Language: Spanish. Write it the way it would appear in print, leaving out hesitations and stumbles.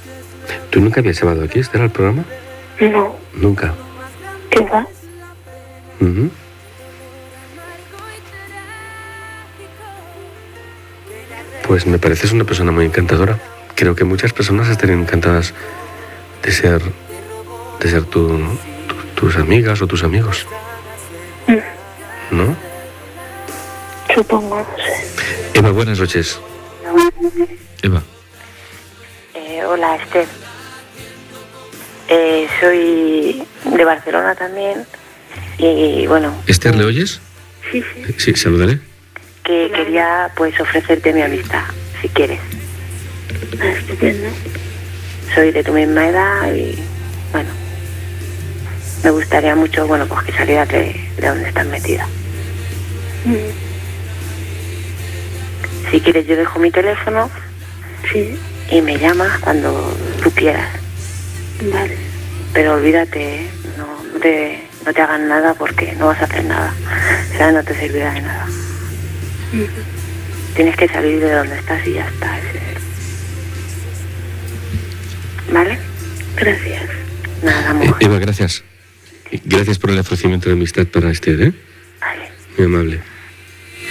¿Tú nunca habías llamado aquí, Esther, al programa? No. Nunca. ¿Qué va? Uh-huh. Pues me pareces una persona muy encantadora. Creo que muchas personas estarían encantadas de ser tus amigas o tus amigos. ¿No? Supongo, no sé. Eva, buenas noches. Eva. Hola, Esther. Soy de Barcelona también. Y bueno... Esther, ¿le oyes? Sí. Sí, saludaré. Que quería pues ofrecerte mi amistad, si quieres. Estupendo. Soy de tu misma edad y bueno, me gustaría mucho, bueno, pues que salieras de donde estás metida. Si quieres yo dejo mi teléfono. Sí. Y me llamas cuando tú quieras. Vale. Pero olvídate, no te hagan nada porque no vas a hacer nada. O sea, no te servirá de nada. Tienes que salir de donde estás y ya está. ¿Vale? Gracias. Nada, mujer. Eva, gracias. Gracias por el ofrecimiento de amistad para Esther, ¿eh? Vale. Muy amable.